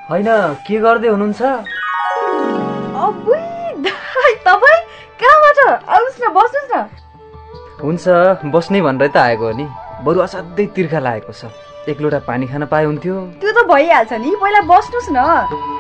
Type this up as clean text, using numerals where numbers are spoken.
होइन, के गर्दै हुनुहुन्छ? अबुई दाइ, तपाईँ कहाँबाट? आउनुहोस् न, बस्नुहोस् न। हुन्छ, बस्नै भनेरै त आएको हो नि। बरु असाध्यै तिर्खा लागेको छ। एक लोटा पानी खान पाए हुन्थ्यो। त्यो त भइहाल्छ नि, पहिला बस्नुहोस् न।